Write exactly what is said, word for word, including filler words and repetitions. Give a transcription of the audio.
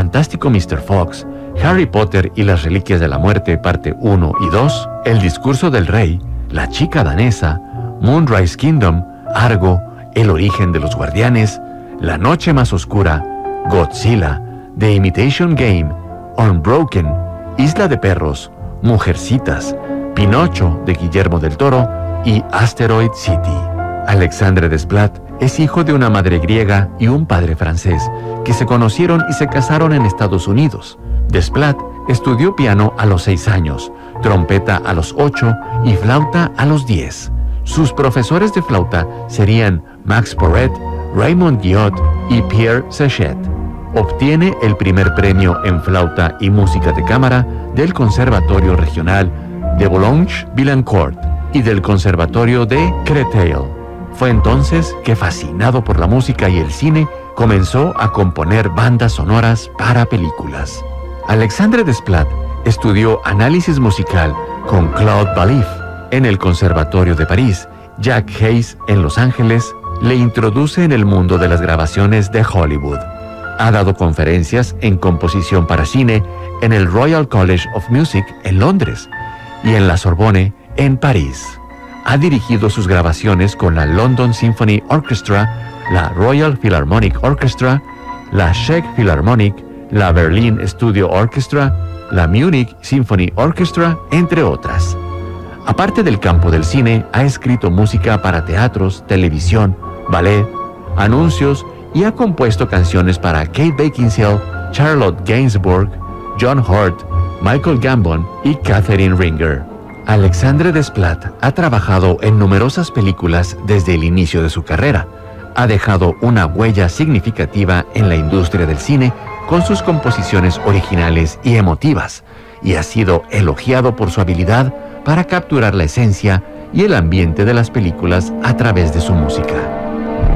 Fantástico mister Fox, Harry Potter y las Reliquias de la Muerte, parte uno y dos, El discurso del rey, La chica danesa, Moonrise Kingdom, Argo, El origen de los guardianes, La noche más oscura, Godzilla, The Imitation Game, Unbroken, Isla de perros, Mujercitas, Pinocho de Guillermo del Toro y Asteroid City. Alexandre Desplat es hijo de una madre griega y un padre francés, que se conocieron y se casaron en Estados Unidos. Desplat estudió piano a los seis años, trompeta a los ocho y flauta a los diez. Sus profesores de flauta serían Max Porret, Raymond Guillot y Pierre Sechet. Obtiene el primer premio en flauta y música de cámara del Conservatorio Regional de Boulogne-Billancourt y del Conservatorio de Créteil. Fue entonces que, fascinado por la música y el cine, comenzó a componer bandas sonoras para películas. Alexandre Desplat estudió análisis musical con Claude Ballif en el Conservatorio de París. Jack Hayes, en Los Ángeles, le introduce en el mundo de las grabaciones de Hollywood. Ha dado conferencias en composición para cine en el Royal College of Music en Londres y en la Sorbonne en París. Ha dirigido sus grabaciones con la London Symphony Orchestra, la Royal Philharmonic Orchestra, la Czech Philharmonic, la Berlin Studio Orchestra, la Munich Symphony Orchestra, entre otras. Aparte del campo del cine, ha escrito música para teatros, televisión, ballet, anuncios y ha compuesto canciones para Kate Beckinsale, Charlotte Gainsbourg, John Hurt, Michael Gambon y Catherine Ringer. Alexandre Desplat ha trabajado en numerosas películas desde el inicio de su carrera. Ha dejado una huella significativa en la industria del cine con sus composiciones originales y emotivas, y ha sido elogiado por su habilidad para capturar la esencia y el ambiente de las películas a través de su música.